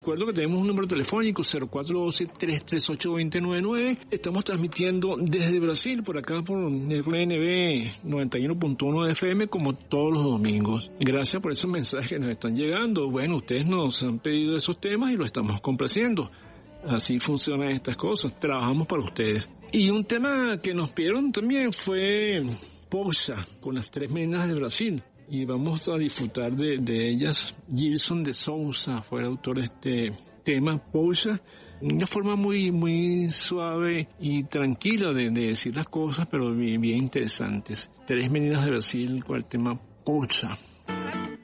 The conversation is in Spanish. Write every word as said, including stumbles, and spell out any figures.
recuerdo que tenemos un número telefónico cero cuatro uno dos, tres tres ocho, dos cero nueve nueve. Estamos transmitiendo desde Brasil, por acá por el R N B noventa y uno punto uno F M, como todos los domingos. Gracias por esos mensajes que nos están llegando. Bueno, ustedes nos han pedido esos temas y lo estamos complaciendo. Así funcionan estas cosas, trabajamos para ustedes. Y un tema que nos pidieron también fue Poxa, con las tres meninas de Brasil. Y vamos a disfrutar de, de ellas. Gilson de Souza fue el autor de este tema, Poxa. Una forma muy muy suave y tranquila de, de decir las cosas, pero bien, bien interesantes. Tres meninas de Brasil con el tema Poxa.